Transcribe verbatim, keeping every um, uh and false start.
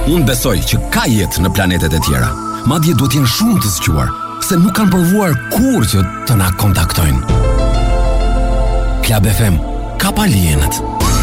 Unë besoj që ka jetë në planetet e tjera. Madje do t'jenë shumë të zgjuar, se nuk kanë provuar kur që të na kontaktojnë. Klab F M, ka palienët.